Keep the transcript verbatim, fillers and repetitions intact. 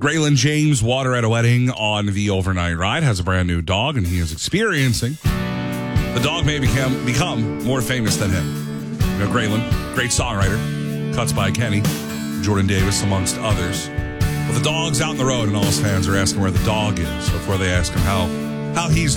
Graylin James, water at a wedding on the overnight ride, has a brand new dog, and he is experiencing the dog may become, become more famous than him. You know, Graylin, great songwriter, cuts by Kenny, Jordan Davis, amongst others. Well, the dog's out in the road, and all his fans are asking where the dog is before they ask him how, how he's